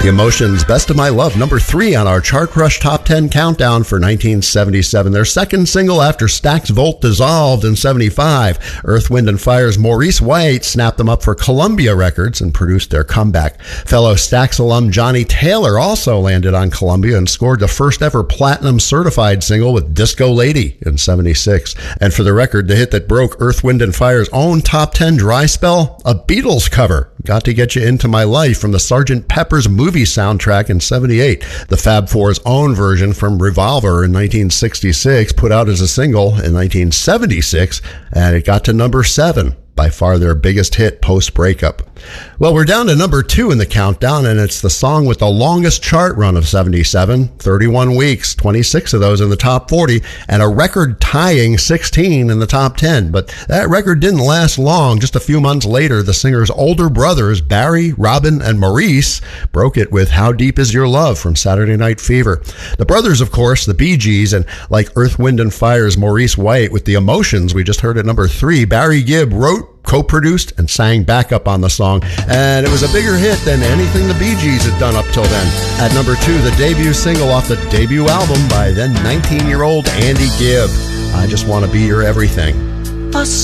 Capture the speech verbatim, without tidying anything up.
The Emotions, Best of My Love, number three on our Chart Crush Top ten Countdown for nineteen seventy-seven. Their second single after Stax Volt dissolved in seventy-five. Earth, Wind and Fire's Maurice White snapped them up for Columbia Records and produced their comeback. Fellow Stax alum Johnny Taylor also landed on Columbia and scored the first ever platinum certified single with Disco Lady in seventy-six. And for the record, the hit that broke Earth, Wind and Fire's own top ten dry spell, a Beatles cover, Got to Get You Into My Life from the Sergeant Pepper's movie soundtrack in seventy-eight. The Fab Four's own version from Revolver in nineteen sixty-six, put out as a single in nineteen seventy-six, and it got to number seven. By far their biggest hit post-breakup. Well, we're down to number two in the countdown, and it's the song with the longest chart run of seventy-seven, thirty-one weeks, twenty-six of those in the top forty, and a record-tying sixteen in the top ten. But that record didn't last long. Just a few months later, the singer's older brothers, Barry, Robin, and Maurice, broke it with How Deep Is Your Love from Saturday Night Fever. The brothers, of course, the Bee Gees, and like Earth, Wind and Fire's Maurice White with The Emotions, we just heard at number three, Barry Gibb wrote, co-produced, and sang backup on the song, and it was a bigger hit than anything the Bee Gees had done up till then. At number two, the debut single off the debut album by then nineteen-year-old Andy Gibb, I Just Want to Be Your Everything. A